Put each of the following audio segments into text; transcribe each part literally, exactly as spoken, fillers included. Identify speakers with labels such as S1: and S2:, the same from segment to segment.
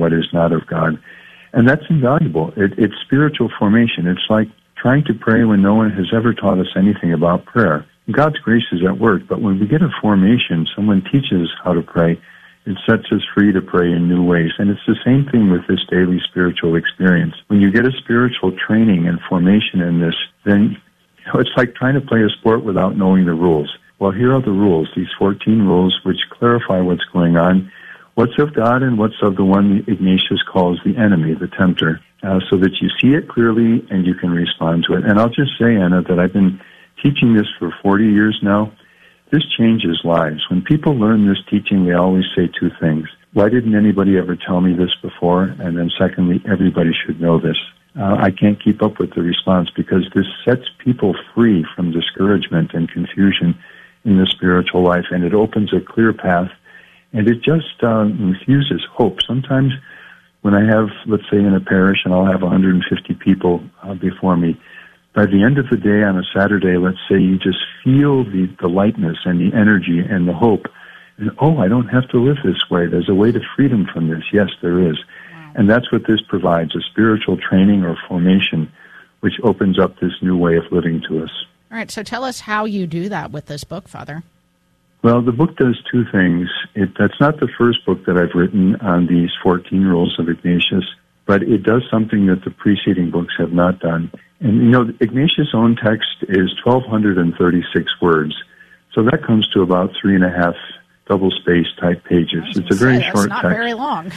S1: what is not of God. And that's invaluable. It, it's spiritual formation. It's like trying to pray when no one has ever taught us anything about prayer. God's grace is at work, but when we get a formation, someone teaches how to pray, it sets us free to pray in new ways. And it's the same thing with this daily spiritual experience. When you get a spiritual training and formation in this, then you know, it's like trying to play a sport without knowing the rules. Well, here are the rules, these fourteen rules which clarify what's going on, what's of God and what's of the one Ignatius calls the enemy, the tempter, uh, so that you see it clearly and you can respond to it. And I'll just say, Anna, that I've been teaching this for forty years now. This changes lives. When people learn this teaching, they always say two things. Why didn't anybody ever tell me this before? And then secondly, everybody should know this. Uh, I can't keep up with the response because this sets people free from discouragement and confusion in the spiritual life, and it opens a clear path, and it just uh, infuses hope. Sometimes when I have, let's say, in a parish, and I'll have one hundred fifty people uh, before me, by the end of the day on a Saturday, let's say, you just feel the, the lightness and the energy and the hope. And, oh, I don't have to live this way. There's a way to freedom from this. Yes, there is. Wow. And that's what this provides, a spiritual training or formation, which opens up this new way of living to us.
S2: All right, so tell us how you do that with this book, Father.
S1: Well, the book does two things. It, that's not the first book that I've written on these fourteen rules of Ignatius, but it does something that the preceding books have not done. And, you know, Ignatius' own text is twelve thirty-six words, so that comes to about three and a half double-spaced type pages. It's a very
S2: say,
S1: short
S2: not
S1: text. Not
S2: very long.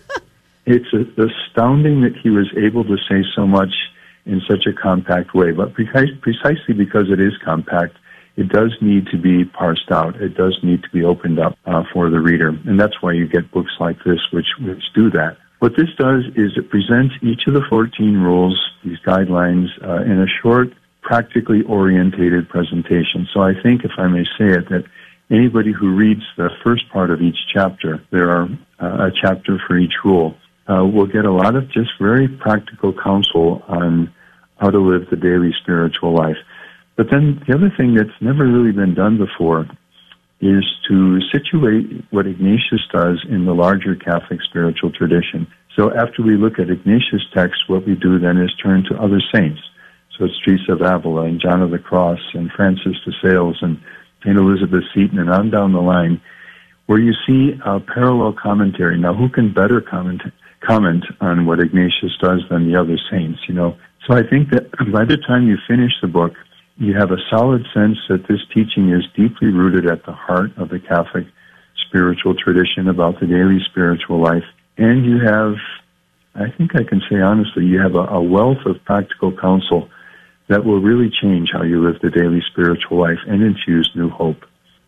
S1: It's a, astounding that he was able to say so much in such a compact way, but precis- precisely because it is compact, it does need to be parsed out. It does need to be opened up uh, for the reader, and that's why you get books like this, which, which do that. What this does is it presents each of the fourteen rules, these guidelines, uh, in a short, practically orientated presentation. So I think, if I may say it, that anybody who reads the first part of each chapter, there are uh, a chapter for each rule, uh, will get a lot of just very practical counsel on how to live the daily spiritual life. But then the other thing that's never really been done before is to situate what Ignatius does in the larger Catholic spiritual tradition. So after we look at Ignatius' text, what we do then is turn to other saints. So it's Teresa of Avila and John of the Cross and Francis de Sales and Saint Elizabeth Seton and on down the line, where you see a parallel commentary. Now, who can better comment comment on what Ignatius does than the other saints, you know? So I think that by the time you finish the book, you have a solid sense that this teaching is deeply rooted at the heart of the Catholic spiritual tradition about the daily spiritual life. And you have, I think I can say honestly, you have a, a wealth of practical counsel that will really change how you live the daily spiritual life and infuse new hope.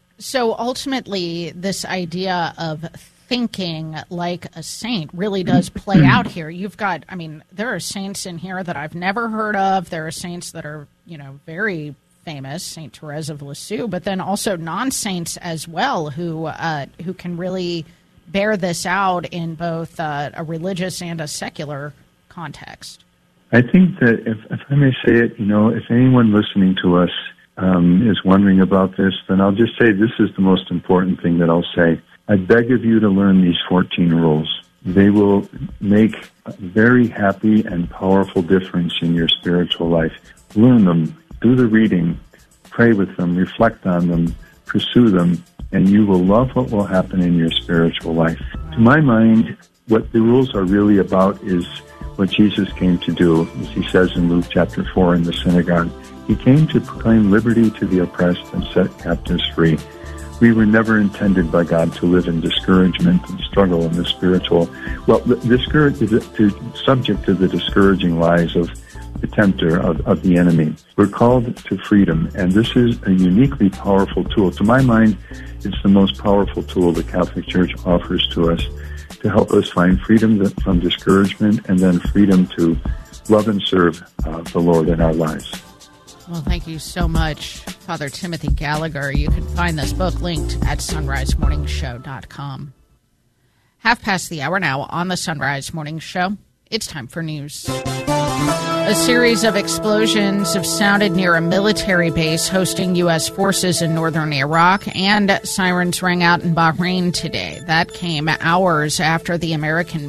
S2: So ultimately, this idea of thinking like a saint really does play out here. You've got, I mean, there are saints in here that I've never heard of. There are saints that are, you know, very famous, Saint Therese of Lisieux, but then also non-saints as well who uh, who can really bear this out in both uh, a religious and a secular context.
S1: I think that, if, if I may say it, you know, if anyone listening to us um, is wondering about this, then I'll just say this is the most important thing that I'll say. I beg of you to learn these fourteen rules. They will make a very happy and powerful difference in your spiritual life. Learn them, do the reading, pray with them, reflect on them, pursue them, and you will love what will happen in your spiritual life. To my mind, what the rules are really about is what Jesus came to do, as he says in Luke chapter four in the synagogue. He came to proclaim liberty to the oppressed and set captives free. We were never intended by God to live in discouragement and struggle in the spiritual. Well, the, discourage, to, subject to the discouraging lies of the tempter, of, of the enemy. We're called to freedom, and this is a uniquely powerful tool. To my mind, it's the most powerful tool the Catholic Church offers to us to help us find freedom from discouragement and then freedom to love and serve uh, the Lord in our lives.
S2: Well, thank you so much, Father Timothy Gallagher. You can find this book linked at sunrise morning show dot com. Half past the hour now on the Sunrise Morning Show. It's time for news. A series of explosions have sounded near a military base hosting U S forces in northern Iraq, and sirens rang out in Bahrain today. That came hours after the American